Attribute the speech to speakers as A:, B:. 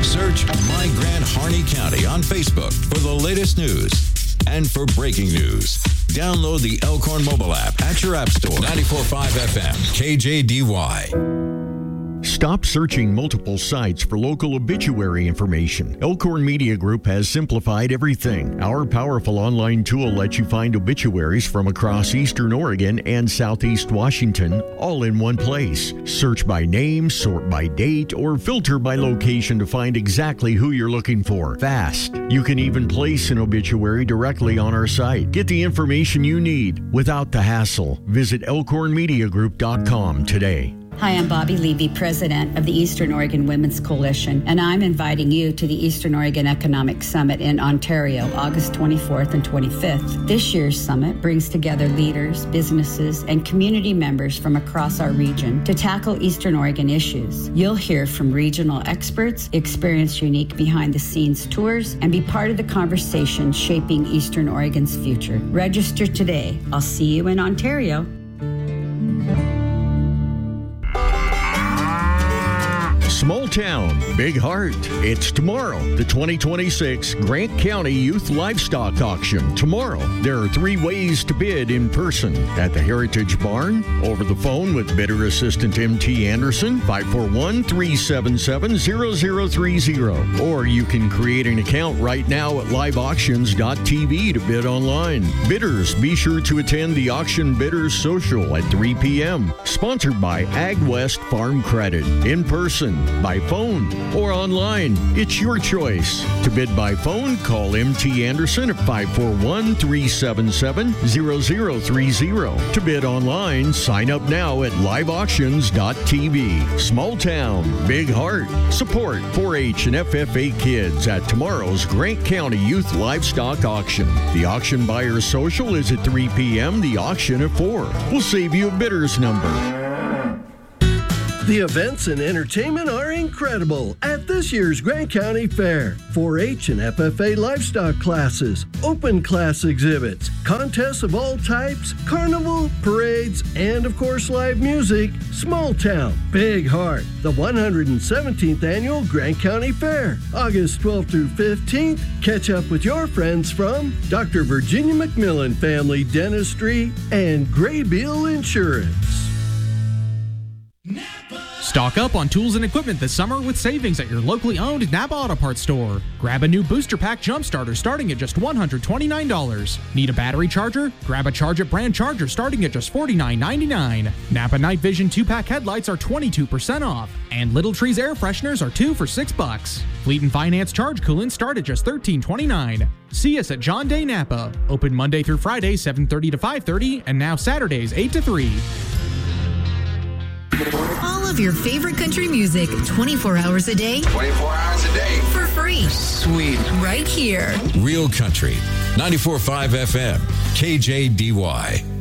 A: Search My Grand Harney County on Facebook for the latest news. And for breaking news, download the Elkhorn mobile app at your app store. 94.5 FM, KJDY.
B: Stop searching multiple sites for local obituary information. Elkhorn Media Group has simplified everything. Our powerful online tool lets you find obituaries from across Eastern Oregon and Southeast Washington, all in one place. Search by name, sort by date, or filter by location to find exactly who you're looking for. Fast. You can even place an obituary directly on our site. Get the information you need without the hassle. Visit elkhornmediagroup.com today.
C: Hi, I'm Bobby Levy, president of the Eastern Oregon Women's Coalition, and I'm inviting you to the Eastern Oregon Economic Summit in Ontario, August 24th and 25th. This year's summit brings together leaders, businesses, and community members from across our region to tackle Eastern Oregon issues. You'll hear from regional experts, experience unique behind-the-scenes tours, and be part of the conversation shaping Eastern Oregon's future. Register today. I'll see you in Ontario.
B: Small town, big heart. It's tomorrow, the 2026 Grant County Youth Livestock Auction. Tomorrow, there are 3 ways to bid in person: at the Heritage Barn, over the phone with bidder assistant M.T. Anderson, 541-377-0030. Or you can create an account right now at liveauctions.tv to bid online. Bidders, be sure to attend the Auction Bidders Social at 3 p.m. Sponsored by AgWest Farm Credit. In person, by phone, or online. It's your choice. To bid by phone, call M.T. Anderson at 541-377-0030. To bid online, sign up now at liveauctions.tv. Small town, big heart. Support 4-H and FFA kids at tomorrow's Grant County Youth Livestock Auction. The auction buyer's social is at 3 p.m., the auction at 4. We'll save you a bidder's number.
D: The events and entertainment are incredible at this year's Grant County Fair. 4-H and FFA livestock classes, open class exhibits, contests of all types, carnival, parades, and of course live music. Small town, big heart. The 117th annual Grant County Fair, August 12th through 15th. Catch up with your friends from Dr. Virginia McMillan Family Dentistry and Graybeal Insurance.
E: Stock up on tools and equipment this summer with savings at your locally owned Napa Auto Parts store. Grab a new Booster Pack Jump Starter starting at just $129. Need a battery charger? Grab a Charge It brand charger starting at just $49.99. Napa Night Vision 2-pack headlights are 22% off. And Little Trees air fresheners are 2 for $6. Fleet and Finance charge coolants start at just $13.29. See us at John Day Napa. Open Monday through Friday, 7:30 to 5:30, and now Saturdays, 8 to 3.
F: All of your favorite country music, 24 hours a day.
G: 24 hours a day.
F: For free.
G: Sweet.
F: Right here.
A: Real Country, 94.5 FM, KJDY.